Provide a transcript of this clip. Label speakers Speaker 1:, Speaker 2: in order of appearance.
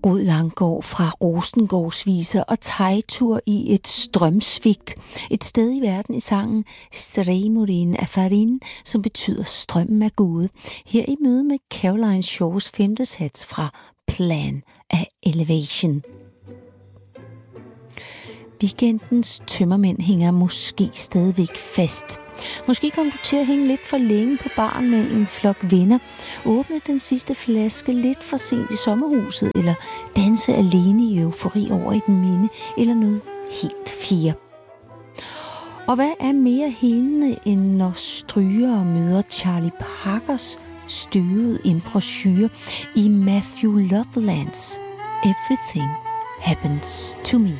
Speaker 1: Rud Langgaard fra Rosengårdsviser og tegtur i et strømsvigt. Et sted i verden i sangen Stremorin af Farin, som betyder strømmen af Gud. Her i møde med Caroline Shaws femte sats fra Plan af Elevation. Weekendens tømmermænd hænger måske stadigvæk fast. Måske kom du til at hænge lidt for længe på baren med en flok venner, åbne den sidste flaske lidt for sent i sommerhuset, eller danse alene i eufori over et minde, eller noget helt fjerde. Og hvad er mere hænende, end når strygere møder Charlie Parkers støvede improsyre i Matthew Lovelands Everything Happens to Me.